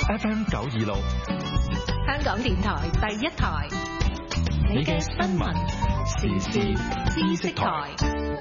FM 926， 香港電台第一台，你嘅新聞時事知識台。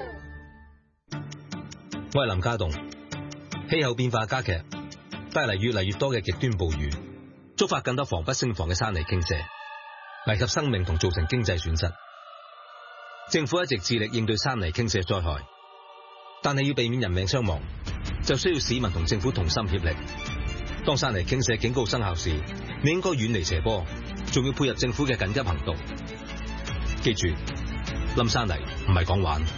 我係林家棟。氣候變化加劇，帶嚟越嚟越多嘅極端暴雨，觸發更多防不勝防嘅山泥傾瀉，危及生命同造成經濟損失。政府一直致力應對山泥傾瀉災害，但係要避免人命傷亡，就需要市民同政府同心協力。當山泥傾瀉警告生效時，你應該遠離斜坡，仲要配合政府嘅緊急行動。記住，冧山泥唔係講玩。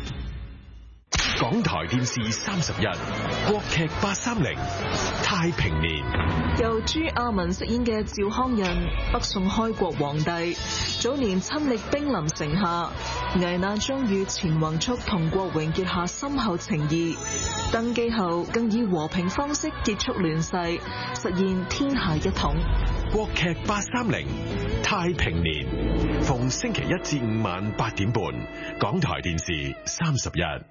港台電視31，國劇830，太平年。 由朱亞文飾演嘅趙匡胤，北宋開國皇帝，早年親歷兵臨城下，危難中與錢弘速同郭榮結下深厚情誼。登基後更以和平方式結束亂世，實現天下一統。 國劇830，太平年，逢星期1至5晚8點半，港台電視31。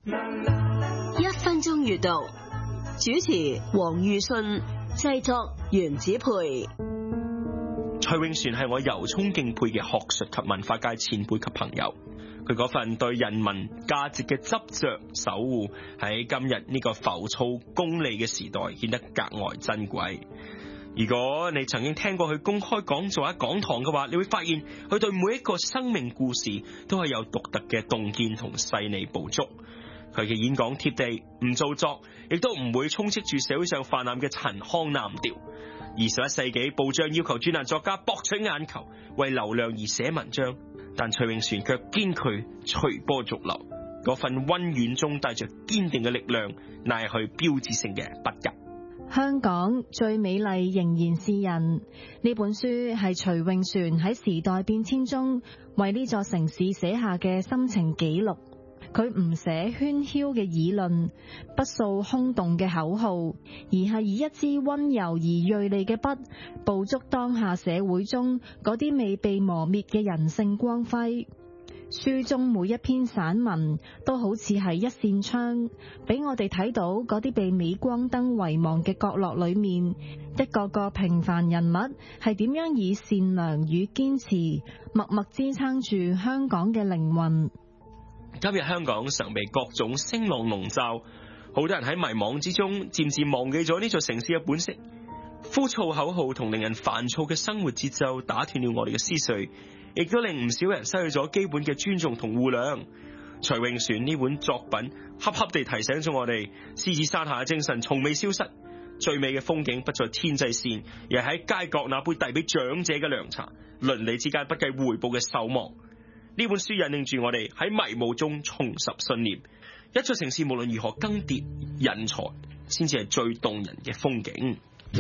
1分鐘閱讀，主持黃裕信，製作袁子培。 徐永璇係我由衷敬佩嘅學術及文化界前輩及朋友，佢嗰份對人民價值嘅執着守護，喺今日呢個浮躁功利嘅時代顯得格外珍貴。如果你曾經聽過佢公開講座喺講堂嘅話，你會發現佢對每一個生命故事都係有獨特嘅洞見同細膩捕捉。佢嘅演講貼地，唔做作，亦都唔會充斥住社會上泛濫嘅陳腔濫調。21世紀報章要求專欄作家博取眼球，為流量而寫文章，但徐永璇卻堅拒隨波逐流，嗰份溫軟中帶着堅定嘅力量，乃係佢標誌性嘅筆入。 香港最美麗仍然是人，呢本書係徐永璇喺時代變遷中為呢座城市寫下嘅心情記錄。佢唔寫喧囂嘅議論，不掃空洞嘅口號，而係以一支溫柔而銳利嘅筆，捕捉當下社會中嗰啲未被磨滅嘅人性光輝。書中每一篇散文都好似係一扇窗，俾我哋睇到嗰啲被鎂光燈遺忘嘅角落裏面，一個個平凡人物係點樣以善良與堅持，默默支撐住香港嘅靈魂。 今日香港常被各種聲浪籠罩，好多人喺迷惘之中漸漸忘記咗呢座城市嘅本色。枯燥口號同令人煩躁嘅生活節奏打斷了我哋嘅思緒，亦都令唔少人失去咗基本嘅尊重同護量。徐永璇呢本作品恰恰地提醒咗我哋，獅子山下嘅精神從未消失。最美嘅風景不在天際線，而係喺街角那杯遞俾長者嘅涼茶，鄰里之間不計回報嘅守望。呢本書引領住我哋喺迷霧中重拾信念。一座城市無論如何更迭，人才先至係最動人嘅風景。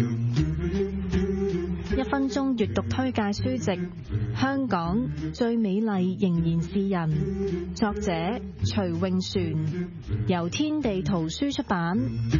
1分鐘閱讀推介書籍《香港最美麗仍然是人》，作者徐永璇，由天地圖書出版。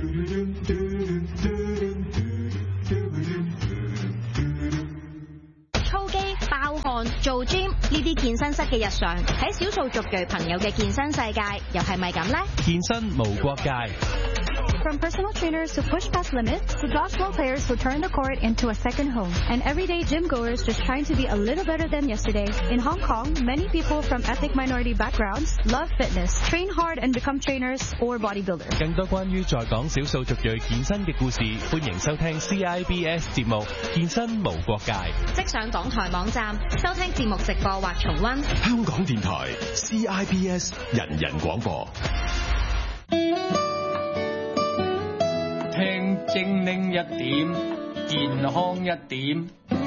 爆汗、做 gym 呢啲健身室嘅日常，喺少數族裔朋友嘅健身世界，又係咪咁呢？ 健身無國界。 From personal trainers to push past limits, to dodgeball players who turn the court into a second home, and everyday gym goers just trying to be a little better than yesterday. In Hong Kong, many people from ethnic minority backgrounds love fitness, train hard and become trainers or bodybuilders. 更多關於在港少數族裔健身嘅故事，歡迎收聽 CIBS 節目《健身無國界》。 即上港台網站收聽節目直播或重溫。 香港電台 CIBS 人人廣播。 聽精靈一點，健康一點。